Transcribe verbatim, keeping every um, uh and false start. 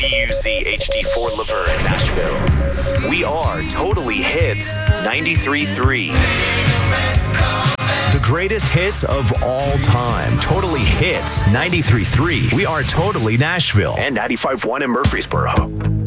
U Z H D four Laverne, Nashville. We are Totally Hits ninety-three point three. The greatest hits of all time. Totally Hits ninety-three point three. We are Totally Nashville and ninety-five point one in Murfreesboro.